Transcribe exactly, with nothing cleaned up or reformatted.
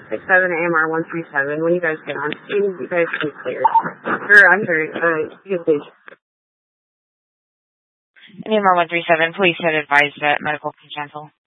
six seven A M R one three seven. When you guys get on scene, you guys can be cleared. Or, I'm sorry, uh, excuse me. A M R one three seven, police had advised that medical consent.